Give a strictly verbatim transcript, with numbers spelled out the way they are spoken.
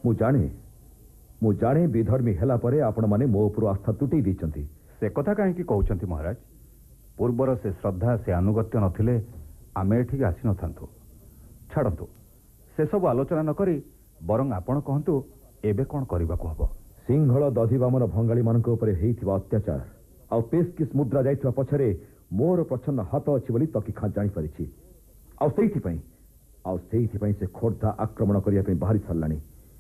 मु जाने मु जाने विधर्मी हेला परे आपण माने मो उपर आस्था तुटै दैछंती। से कथा काहेकि कहउछंती महाराज? पूर्वर से श्रद्धा से अनुगत्य नथिले आमे एठिक आसी नथांतु। छाड़ंतु से सब आलोचना न करी बरं आपण कहंतु एबे कोन करबाको हबो? सिंहल दधिवामन भंगाली मानक उपरे हेइथिबा अत्याचार आ पेस्किस मुद्रा जाइथिबा पछरे मोर प्रछन्न हाथ अछि बोली तकी खां जानि परिछि। आ सेइथि पई आ सेइथि पई से खोर्धा आक्रमण करिया पई बाहरी छल्लानी।